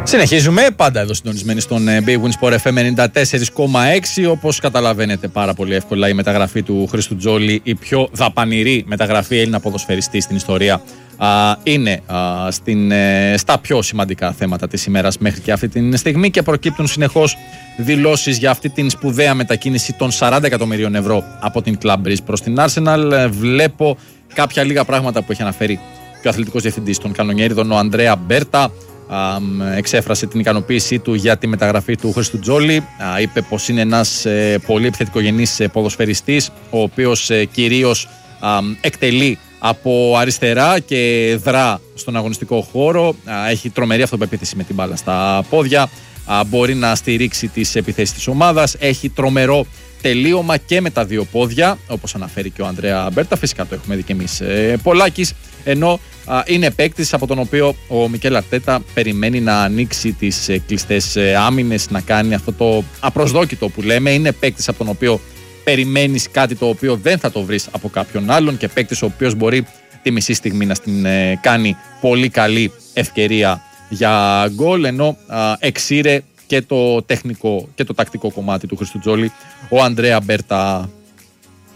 Συνεχίζουμε πάντα εδώ συντονισμένοι στον Big Win Sport FM 94,6. Όπως καταλαβαίνετε πάρα πολύ εύκολα, η μεταγραφή του Χρήστου Τζόλι, η πιο δαπανηρή μεταγραφή Έλληνα ποδοσφαιριστή στην ιστορία, είναι στα πιο σημαντικά θέματα της ημέρας μέχρι και αυτή τη στιγμή και προκύπτουν συνεχώς δηλώσεις για αυτή την σπουδαία μετακίνηση των 40 εκατομμυρίων ευρώ από την Club Breeze προς την Arsenal. Βλέπω κάποια λίγα πράγματα που έχει αναφέρει και ο αθλητικός διευθυντής των Κανονιέριδων, ο Ανδρέα Μπέρτα. Εξέφρασε την ικανοποίησή του για τη μεταγραφή του Χρήστου Τζόλι. Είπε πως είναι ένας πολύ επιθετικογενής ποδοσφαιριστής, ο οποίος κυρίως εκτελεί από αριστερά και δρά στον αγωνιστικό χώρο. Έχει τρομερή αυτοπεποίθηση με την μπάλα στα πόδια. Μπορεί να στηρίξει τις επιθέσεις της ομάδας. Έχει τρομερό τελείωμα και με τα δύο πόδια, όπως αναφέρει και ο Ανδρέα Μπέρτα. Φυσικά το έχουμε δει και εμείς πολλάκις. Ενώ είναι παίκτης από τον οποίο ο Μικέλ Αρτέτα περιμένει να ανοίξει τις κλειστές άμυνες, να κάνει αυτό το απροσδόκητο που λέμε. Είναι παίκτης από τον οποίο περιμένεις κάτι το οποίο δεν θα το βρεις από κάποιον άλλον και παίκτης ο οποίος μπορεί τη μισή στιγμή να στην κάνει πολύ καλή ευκαιρία για γκολ, ενώ εξήρε και το τεχνικό και το τακτικό κομμάτι του Χρήστου Τζόλι ο Ανδρέα Μπέρτα